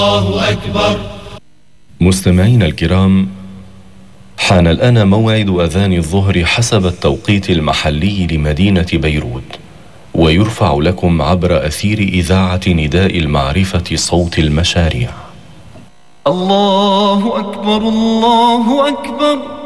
الله أكبر. مستمعين الكرام، حان الآن موعد أذان الظهر حسب التوقيت المحلي لمدينة بيروت، ويرفع لكم عبر أثير إذاعة نداء المعرفة صوت المشاريع. الله أكبر الله أكبر.